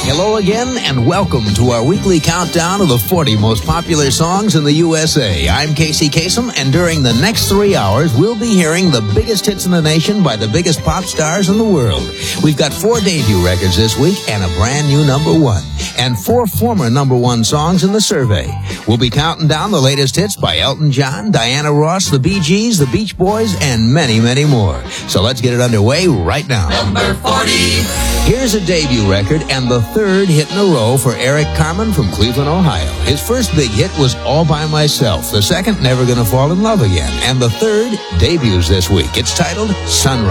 Hello again, and welcome to our weekly countdown of the 40 most popular songs in the USA. I'm Casey Kasem, and during the next 3 hours, we'll be hearing the biggest hits in the nation by the biggest pop stars in the world. We've got 4 debut records this week and a brand new number 1, and 4 former number 1 songs in the survey. We'll be counting down the latest hits by Elton John, Diana Ross, the Bee Gees, the Beach Boys, and many, many more. So let's get it underway right now. Number 40. Here's a debut record and the third hit in a row for Eric Carmen from Cleveland, Ohio. His first big hit was All By Myself. The second, Never Gonna Fall in Love Again. And the third debuts this week. It's titled Sunrise.